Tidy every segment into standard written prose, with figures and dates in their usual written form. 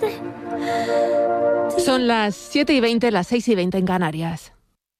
Son las 7:20, las 6:20 en Canarias.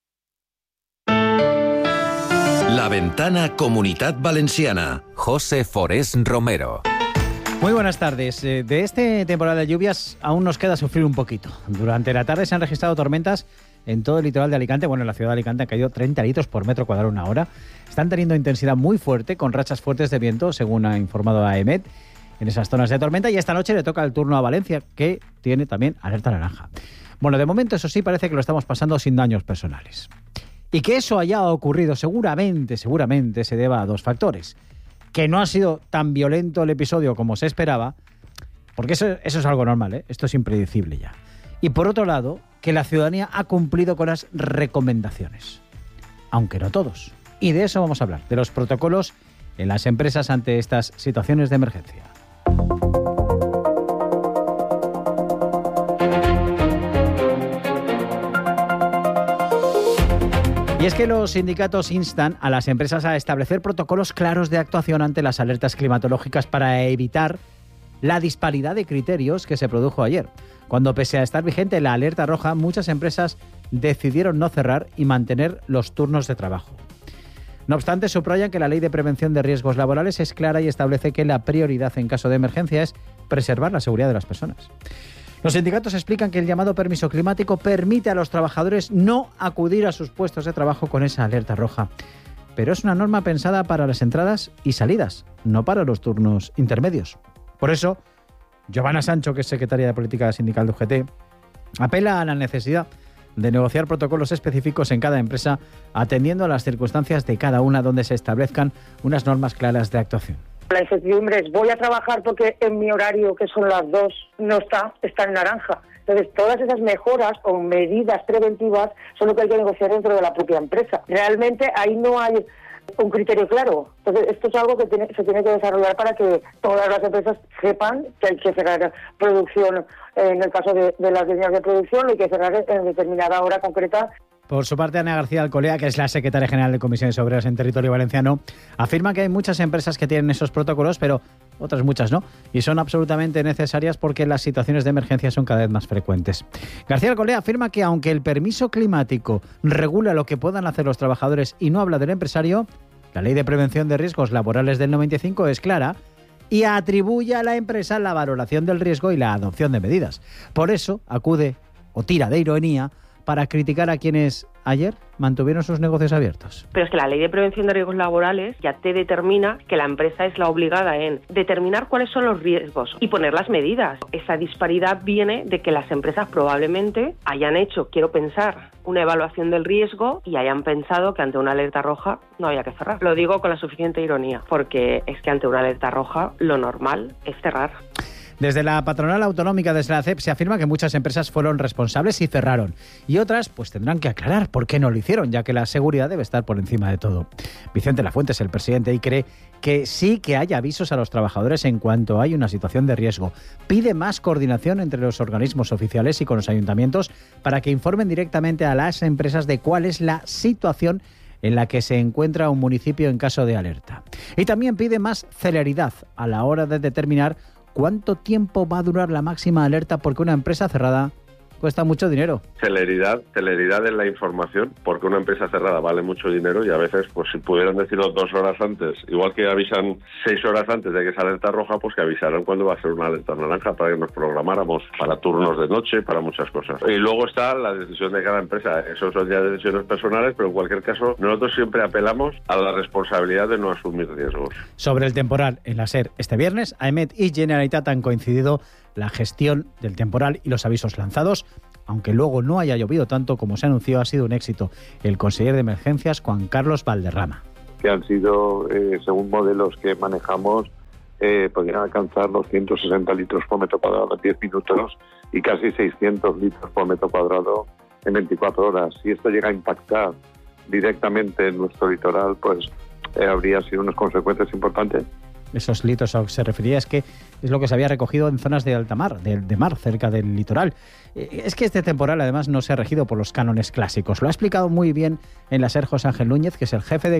La Ventana Comunitat Valenciana. José Forés Romero. Muy buenas tardes. De este temporal de lluvias aún nos queda sufrir un poquito. Durante la tarde se han registrado tormentas en todo el litoral de Alicante. Bueno, en la ciudad de Alicante han caído 30 litros por metro cuadrado una hora. Están teniendo intensidad muy fuerte, con rachas fuertes de viento, según ha informado AEMET, en esas zonas de tormenta. Y esta noche le toca el turno a Valencia, que tiene también alerta naranja. Bueno, de momento, eso sí, parece que lo estamos pasando sin daños personales. Y que eso haya ocurrido seguramente se deba a dos factores. Que no ha sido tan violento el episodio como se esperaba, porque eso es algo normal, ¿eh? Esto es impredecible ya. Y por otro lado, que la ciudadanía ha cumplido con las recomendaciones, aunque no todos. Y de eso vamos a hablar, de los protocolos en las empresas ante estas situaciones de emergencia. Y es que los sindicatos instan a las empresas a establecer protocolos claros de actuación ante las alertas climatológicas para evitar la disparidad de criterios que se produjo ayer, cuando pese a estar vigente la alerta roja, muchas empresas decidieron no cerrar y mantener los turnos de trabajo. No obstante, subrayan que la Ley de Prevención de Riesgos Laborales es clara y establece que la prioridad en caso de emergencia es preservar la seguridad de las personas. Los sindicatos explican que el llamado permiso climático permite a los trabajadores no acudir a sus puestos de trabajo con esa alerta roja. Pero es una norma pensada para las entradas y salidas, no para los turnos intermedios. Por eso, Giovanna Sancho, que es secretaria de Política Sindical de UGT, apela a la necesidad de negociar protocolos específicos en cada empresa, atendiendo a las circunstancias de cada una, donde se establezcan unas normas claras de actuación. La incertidumbre es, voy a trabajar porque en mi horario, que son las 2, no está en naranja. Entonces, todas esas mejoras o medidas preventivas son lo que hay que negociar dentro de la propia empresa. Realmente ahí no hay un criterio claro. Entonces, esto es algo que se tiene que desarrollar para que todas las empresas sepan que hay que cerrar producción. En el caso de las líneas de producción, lo hay que cerrar en determinada hora concreta. Por su parte, Ana García Alcolea, que es la secretaria general de Comisiones Obreras en territorio valenciano, afirma que hay muchas empresas que tienen esos protocolos, pero otras muchas no, y son absolutamente necesarias porque las situaciones de emergencia son cada vez más frecuentes. García Alcolea afirma que aunque el permiso climático regula lo que puedan hacer los trabajadores y no habla del empresario, la Ley de Prevención de Riesgos Laborales del 95 es clara y atribuye a la empresa la valoración del riesgo y la adopción de medidas. Por eso acude o tira de ironía para criticar a quienes ayer mantuvieron sus negocios abiertos. Pero es que la Ley de Prevención de Riesgos Laborales ya te determina que la empresa es la obligada en determinar cuáles son los riesgos y poner las medidas. Esa disparidad viene de que las empresas probablemente hayan hecho, quiero pensar, una evaluación del riesgo y hayan pensado que ante una alerta roja no había que cerrar. Lo digo con la suficiente ironía, porque es que ante una alerta roja lo normal es cerrar. Desde la patronal autonómica, desde la CEP, se afirma que muchas empresas fueron responsables y cerraron. Y otras, pues tendrán que aclarar por qué no lo hicieron, ya que la seguridad debe estar por encima de todo. Vicente Lafuente es el presidente y cree que sí que hay avisos a los trabajadores en cuanto hay una situación de riesgo. Pide más coordinación entre los organismos oficiales y con los ayuntamientos para que informen directamente a las empresas de cuál es la situación en la que se encuentra un municipio en caso de alerta. Y también pide más celeridad a la hora de determinar ¿cuánto tiempo va a durar la máxima alerta? Porque una empresa cerrada cuesta mucho dinero. Celeridad en la información, porque una empresa cerrada vale mucho dinero y a veces, pues si pudieran decirlo 2 horas antes, igual que avisan 6 horas antes de que es alerta roja, pues que avisaran cuándo va a ser una alerta naranja para que nos programáramos para turnos de noche, para muchas cosas. Y luego está la decisión de cada empresa. Eso son ya decisiones personales, pero en cualquier caso, nosotros siempre apelamos a la responsabilidad de no asumir riesgos. Sobre el temporal en la SER este viernes, AEMET y Generalitat han coincidido la gestión del temporal y los avisos lanzados. Aunque luego no haya llovido tanto como se anunció, ha sido un éxito. El consejero de Emergencias, Juan Carlos Valderrama. Que han sido, según modelos que manejamos, podrían alcanzar los 160 litros por metro cuadrado en 10 minutos y casi 600 litros por metro cuadrado en 24 horas. Si esto llega a impactar directamente en nuestro litoral, pues habría sido unas consecuencias importantes. Esos litros a lo que se refería es que es lo que se había recogido en zonas de alta mar, de mar, cerca del litoral. Es que este temporal además no se ha regido por los cánones clásicos. Lo ha explicado muy bien en la SER José Ángel Núñez, que es el jefe de